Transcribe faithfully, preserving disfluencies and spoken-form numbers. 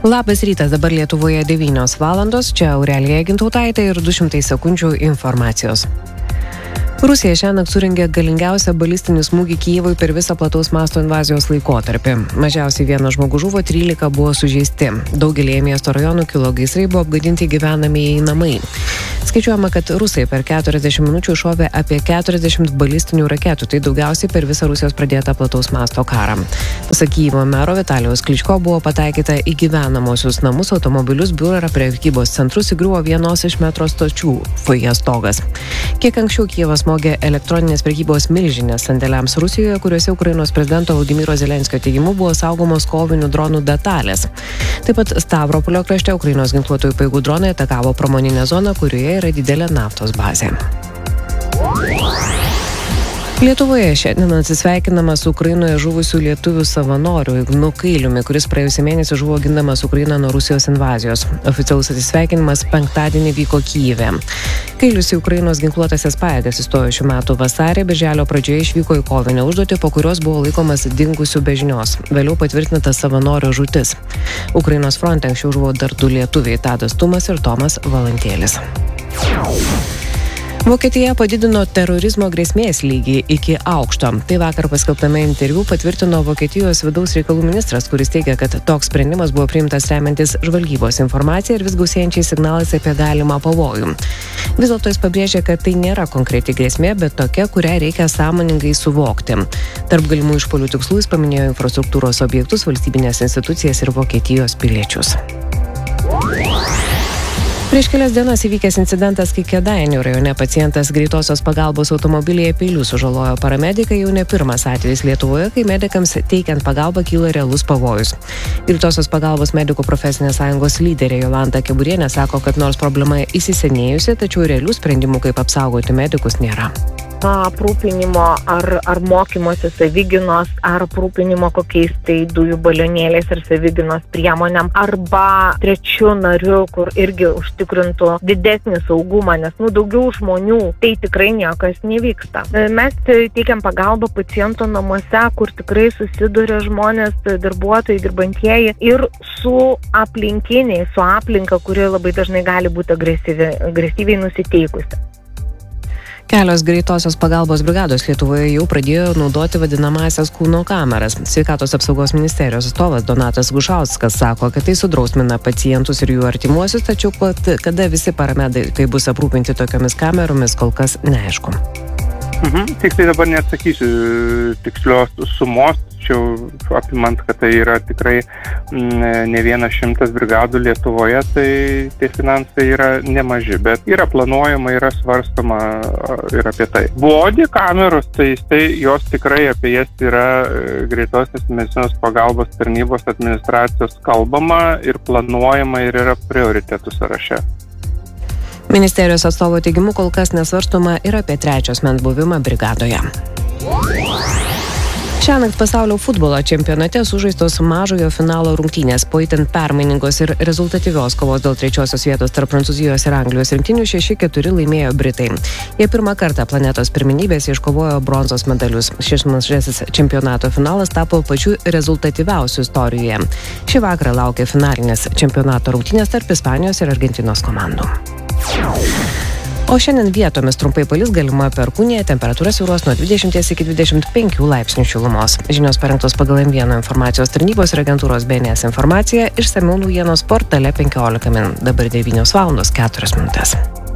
Labas rytas, dabar Lietuvoje devynios valandos, čia Aurelija Gintautaitė ir du šimtai sekundžių informacijos. Rusija šiąnakt surengė galingiausią balistinį smūgį Kijevui per visą plataus masto invazijos laikotarpį. Mažiausiai vienas žmogus žuvo, trylika buvo sužeisti. Daugelėje miesto rajonų kilo gaisrai, buvo apgadinti gyvenamieji namai. Skaičiuojama, kad rusai per keturiasdešimt minučių iššovė apie keturiasdešimt balistinių raketų, tai daugiausiai per visą Rusijos pradėtą plataus masto karą. Pasak Kijevo mero Vitalijaus Kličko buvo pataikyta į gyvenamosius namus, automobilius, biurą ir prekybos centrus, įgriuvo vienos iš metro stočių fojė stogas. Kiek anksčiau Kijevas smogė elektroninės prekybos milžinės sandėliams Rusijoje, kuriuose Ukrainos prezidento Volodymyro Zelenskio teigimu buvo saugomos kovinių dronų detalės. Taip pat Stavropolio krašte Ukrainos ginkluotųjų pajėgų dronai atakavo pramoninę zoną, kurioje yra didelė naftos bazė. Lietuvoje šiandien atsisveikinama su Ukrainoje žuvusių lietuvių savanorių Ignu Kailiumi, kuris praėjusį mėnesį žuvo gindamas Ukrainą nuo Rusijos invazijos. Oficialus atsisveikinimas penktadienį vyko Kijeve. Kailius į Ukrainos ginkluotąsias pajėgas įstojo šių metų vasarį, birželio pradžioje išvyko į kovinę užduotį, po kurios buvo laikomas dingusių be žinios. Vėliau patvirtinta savanorio žūtis. Ukrainos fronte anksčiau žuvo dar du lietuviai, Tadas Tumas ir Tomas Valantėlis. Vokietija padidino terorizmo grėsmės lygį iki aukšto. Tai vakar paskelbtame interviu patvirtino Vokietijos vidaus reikalų ministras, kuris teigia, kad toks sprendimas buvo priimtas remiantis žvalgybos informacija ir vis gausėjančiais signalais apie galimą pavojų. Vis dėlto jis pabrėžė, kad tai nėra konkreti grėsmė, bet tokia, kurią reikia sąmoningai suvokti. Tarp galimų išpuolių tikslų jis paminėjo infrastruktūros objektus, valstybinės institucijas ir Vokietijos piliečius. Prieš kelias dienas įvykęs incidentas, kai Kėdainių rajone pacientas greitosios pagalbos automobilyje peiliu sužalojo paramediką, jau ne pirmas atvejis Lietuvoje, kai medikams teikiant pagalbą kyla realus pavojus. Greitosios pagalbos medikų profesinės sąjungos lyderė Jolanta Keburienė sako, kad nors problema įsisenėjusi, tačiau realių sprendimų, kaip apsaugoti medikus, nėra. Aprūpinimo ar, ar mokymosi savigynos, ar aprūpinimo kokiais tai dujų balionėliais ar savigynos priemonėm, arba trečių narių, kur irgi užtikrintų didesnį saugumą, nes nu, daugiau žmonių tai tikrai niekas nevyksta. Mes teikiam pagalbą paciento namuose, kur tikrai susiduria žmonės, darbuotojai, dirbantieji ir su aplinkiniai, su aplinka, kuri labai dažnai gali būti agresyviai, agresyviai nusiteikusi. Kelios greitosios pagalbos brigados Lietuvoje jau pradėjo naudoti vadinamąsias kūno kameras. Sveikatos apsaugos ministerijos atstovas Donatas Gušauskas sako, kad tai sudrausmina pacientus ir jų artimuosius, tačiau kada visi paramedikai bus aprūpinti tokiomis kameromis, kol kas neaišku. Mhm. Tiksliai dabar neatsakysiu tikslios sumos, tačiau apimant, kad tai yra tikrai ne vienas šimtas brigadų Lietuvoje, tai tie finansai yra nemaži, bet yra planuojama, yra svarstama ir apie tai. Body kameros, tai, tai jos tikrai apie jas yra greitosios medicinos pagalbos tarnybos administracijos kalbama ir planuojama ir yra prioritetų sąraše. Ministerijos atstovo teigimu kol kas nesvarstoma ir apie trečio asmens buvimą brigadoje. Šiąnakt pasaulio futbolo čempionate sužaistos mažojo finalo rungtynės. Po itin permainingos ir rezultatyvios kovos dėl trečiosios vietos tarp Prancūzijos ir Anglijos rinktinių šeši keturi laimėjo Britai. Jie pirmą kartą planetos pirmenybėse iškovojo bronzos medalius. Šis mažasis čempionato finalas tapo pačiu rezultatyviausiu istorijoje. Šį vakarą laukia finalinės čempionato rungtynės tarp Ispanijos ir Argentinos komandų. O šiandien vietomis trumpai palis, galima perkūnija, temperatūra svyruos nuo dvidešimt iki dvidešimt penkių laipsnių šilumos. Žinios parengtos pagal M vienas informacijos tarnybos ir agentūros B N S informacija, išsamiau naujienos portale penkiolika min. Dabar devynios valandos keturios minutės.